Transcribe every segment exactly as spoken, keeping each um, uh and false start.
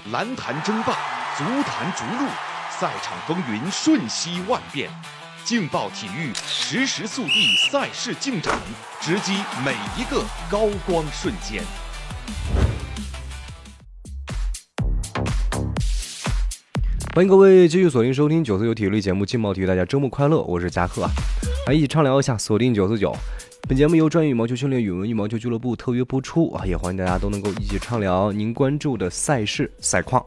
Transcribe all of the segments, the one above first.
篮坛争霸，足坛逐鹿，赛场风云瞬息万变。劲爆体育实时速递赛事进展，直击每一个高光瞬间。 欢迎各位继续锁定收听九四九体育类节目《劲爆体育》，大家周末快乐！我是嘉克啊，来一起畅聊一下，锁定九四九。本节目由专业羽毛球训练语文羽毛球俱乐部特约播出啊，也欢迎大家都能够一起畅聊您关注的赛事赛况。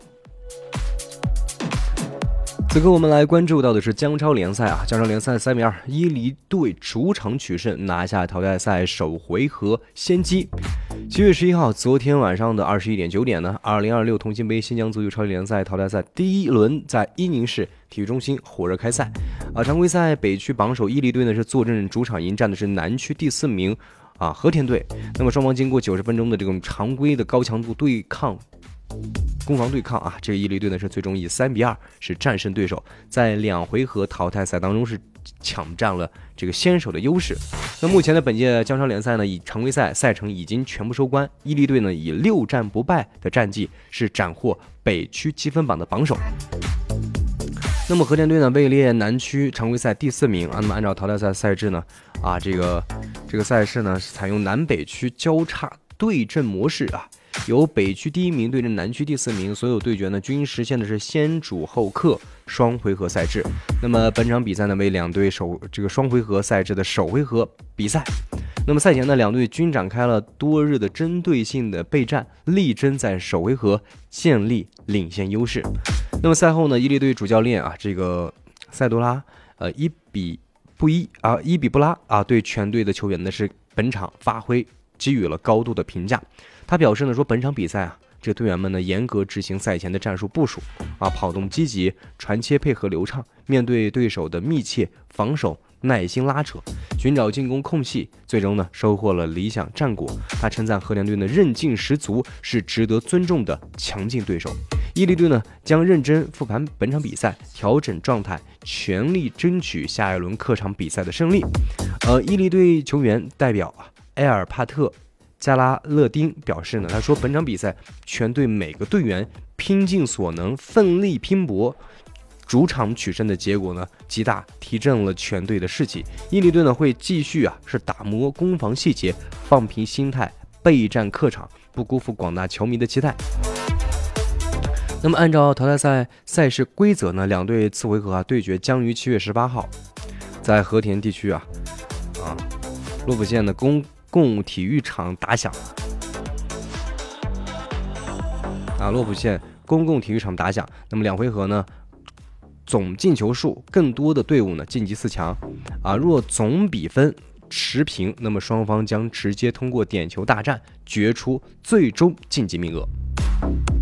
此刻我们来关注到的是江超联赛啊，江超联赛三比二，伊犁队主场取胜，拿下淘汰赛首回合先机。七月十一号，昨天晚上的二十一点九点呢，二零二六同心杯新疆足球超级联赛淘汰赛第一轮在伊宁市体育中心火热开赛。啊，常规赛北区榜首伊犁队呢是坐镇主场迎战的是南区第四名啊和田队。那么双方经过九十分钟的这种常规的高强度对抗。攻防对抗啊，这个伊犁队呢是最终以三比二是战胜对手，在两回合淘汰赛当中是抢占了这个先手的优势。那目前的本届江超联赛呢，以常规赛赛程已经全部收官，伊犁队呢以六战不败的战绩是斩获北区积分榜的榜首。那么和田队呢位列南区常规赛第四名啊。那么按照淘汰赛赛制呢，啊这个这个赛事呢是采用南北区交叉对阵模式啊。由北区第一名对阵南区第四名，所有对决呢均实现的是先主后客双回合赛制。那么本场比赛呢为两队首这个双回合赛制的首回合比赛。那么赛前呢两队均展开了多日的针对性的备战，力争在首回合建立领先优势。那么赛后呢，伊犁队主教练啊这个塞多拉呃伊比布伊啊伊比布拉啊对全队的球员呢是本场发挥给予了高度的评价。他表示呢说，本场比赛啊，这队员们呢严格执行赛前的战术部署啊，跑动积极，传切配合流畅，面对对手的密切防守，耐心拉扯，寻找进攻空隙，最终呢收获了理想战果。他称赞和田队的韧劲十足，是值得尊重的强劲对手。伊犁队呢将认真复盘本场比赛，调整状态，全力争取下一轮客场比赛的胜利。呃，伊犁队球员代表啊埃尔帕特加拉勒丁表示呢，他说本场比赛全队每个队员拼尽所能，奋力拼搏，主场取胜的结果呢，极大提振了全队的士气。伊犁队呢会继续啊是打磨攻防细节，放平心态，备战客场，不辜负广大球迷的期待。那么按照淘汰赛赛事规则呢，两队次回合啊对决将于七月十八号在和田地区啊啊洛浦县的公共体育场打响啊，洛浦县公共体育场打响。那么两回合呢，总进球数更多的队伍呢晋级四强啊。若总比分持平，那么双方将直接通过点球大战决出最终晋级名额。